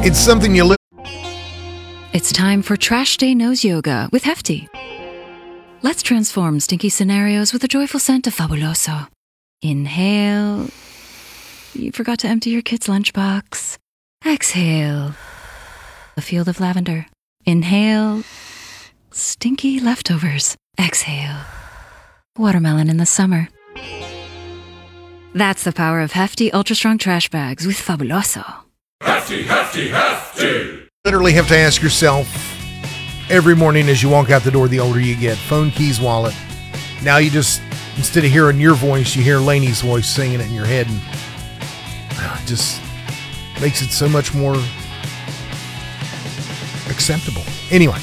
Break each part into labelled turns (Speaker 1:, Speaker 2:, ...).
Speaker 1: It's something you live.
Speaker 2: It's time for Trash Day Nose Yoga with Hefty. Let's transform stinky scenarios with the joyful scent of Fabuloso. Inhale. You forgot to empty your kid's lunchbox. Exhale. A field of lavender. Inhale. Stinky leftovers. Exhale. Watermelon in the summer. That's the power of Hefty Ultra Strong Trash Bags with Fabuloso.
Speaker 3: Hefty, hefty, hefty!
Speaker 1: Literally have to ask yourself every morning as you walk out the door, the older you get, phone, keys, wallet. Now you just, instead of hearing your voice, you hear Lainey's voice singing it in your head, and it just makes it so much more acceptable. Anyway,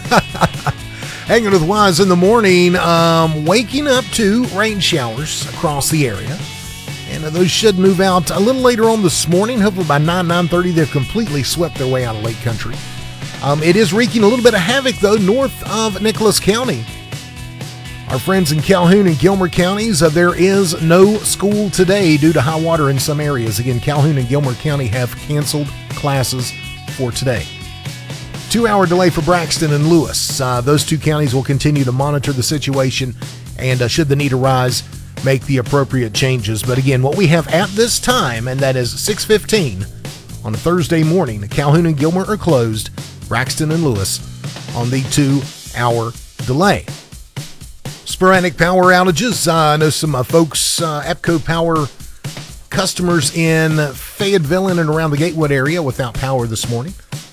Speaker 1: hanging with Wise in the morning, waking up to rain showers across the area. And those should move out a little later on this morning. Hopefully by 9:30, they've completely swept their way out of Lake Country. It is wreaking a little bit of havoc, though, north of Nicholas County. Our friends in Calhoun and Gilmer counties, there is no school today due to high water in some areas. Again, Calhoun and Gilmer County have canceled classes for today. 2-hour delay for Braxton and Lewis. Those two counties will continue to monitor the situation, and should the need arise, make the appropriate changes. But again, what we have at this time, and that is 6:15 on a Thursday morning, Calhoun and Gilmer are closed, Braxton and Lewis on the 2-hour delay. Sporadic power outages. I know some folks, EPCO Power customers in Fayetteville and around the Gatewood area without power this morning.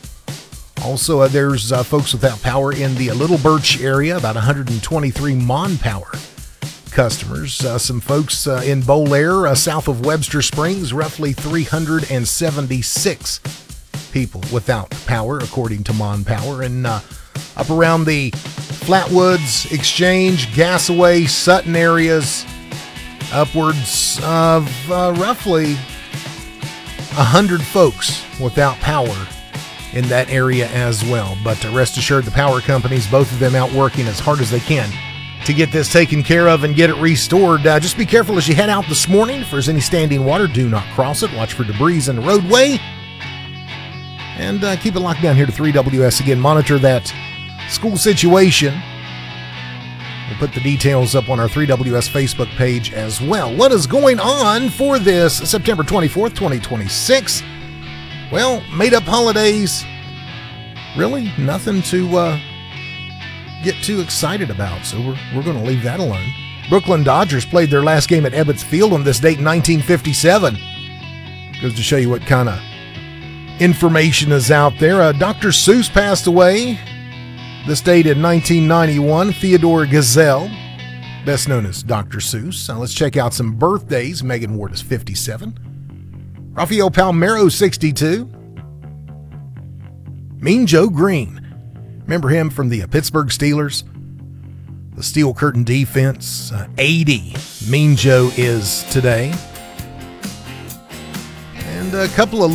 Speaker 1: Also, there's folks without power in the Little Birch area, about 123 Mon Power customers. Some folks in Bolaire, south of Webster Springs, roughly 376 people without power, according to Mon Power. And up around the Flatwoods, Exchange, Gasaway, Sutton areas, upwards of roughly 100 folks without power in that area as well. But rest assured, the power companies, both of them out working as hard as they can to get this taken care of and get it restored. Just be careful as you head out this morning. If there's any standing water, do not cross it. Watch for debris in the roadway. And keep it locked down here to 3WS. Again, monitor that school situation. We'll put the details up on our 3WS Facebook page as well. What is going on for this September 24th, 2026? Well, made-up holidays. Really nothing to get too excited about, so we're going to leave that alone. Brooklyn Dodgers played their last game at Ebbets Field on this date in 1957. Goes to show you what kind of information is out there. Dr. Seuss passed away this date in 1991. Theodore Gazelle, best known as Dr. Seuss. Now let's check out some birthdays. Megan Ward is 57. Rafael Palmeiro, 62. Mean Joe Green. Remember him from the Pittsburgh Steelers? The Steel Curtain defense. 80. Mean Joe is today. And a couple of